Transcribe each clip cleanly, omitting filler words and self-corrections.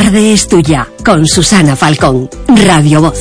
tarde es tuya, con Susana Falcón, Radio Voz.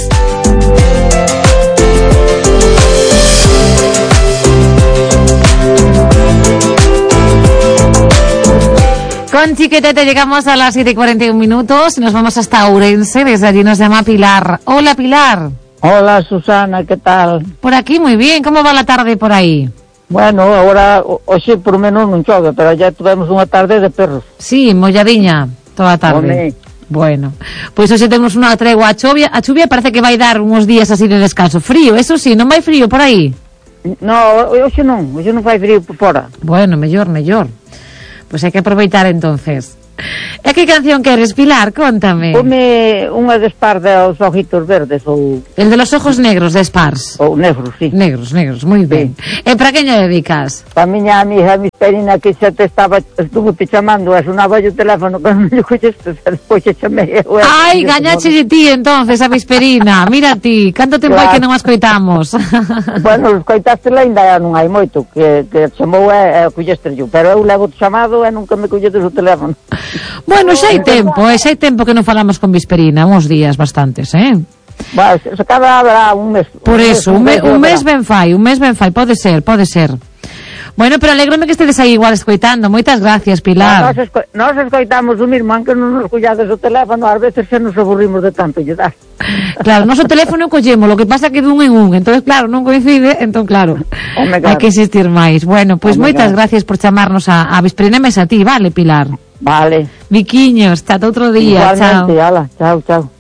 Con Chiquetete llegamos a las 7:41 y nos vamos hasta Ourense. Desde allí nos llama Pilar. Hola, Pilar. Hola, Susana, ¿qué tal? Por aquí muy bien. ¿Cómo va la tarde por ahí? Bueno, ahora, hoxe por menos non chove, pero ya tuvemos unha tarde de perros. Sí, molladiña toda a tarde. Bueno, pois hoxe temos unha tregua a chuvia. A chuvia parece que vai dar uns días así de descanso. Frío, eso sí, non vai frío por aí? No, hoxe non fai frío por fora. Bueno, mellor. Pois hai que aproveitar entonces. E que canción queres, Pilar? Contame. Come unha de Spars dos ojitos verdes ou... El de los ojos negros de Spars. Ou negros, sí. Negros, moi ben. E para que lle dedicas? Para miña amiga Misperina, que xa te estuvo te chamando, e sonaba o teléfono, pero non lle coñeste, despois xe chamei. Ai, gañache de ti entonces a Misperina. Mira ti, canto tempo hai que non a escoitamos. Bueno, escoitastela ainda non hai moito, que chamou e colleste yo, pero eu levo o chamado e nunca me colletes o teléfono. Bueno, xa hai tempo que non falamos con Visperina, uns días bastantes, Bueno, se cada un mes. Por eso, un mes ben fai, pode ser. Bueno, pero alégrome que estedes aí igual escoitando. Moitas gracias, Pilar. Nós escoitamos o mismo, aunque non nos collades o teléfono, ás veces xa nos aburrimos de tanto lle dar. Claro, noso teléfono collemos, lo que pasa que dun en un, entonces claro, non coincide, entón claro, hai que insistir máis. Bueno, pois moitas gracias por chamarnos a Visperina, mes a ti, vale, Pilar? Vale. Viquiños, hasta outro día. Igualmente, chao. Chao.